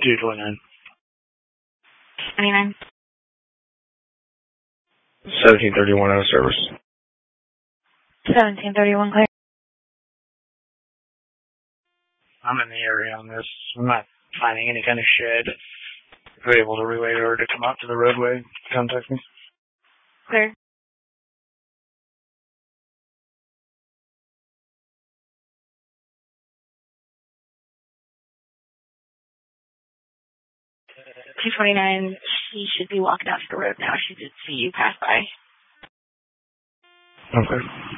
229. 29. 1731 out of service. 1731 clear. I'm in the area on this. I'm not finding any kind of shed. If you're able to relay her to come out to the roadway, contact me. Clear. $229, she should be walking out to the road now. She did see you pass by. Okay.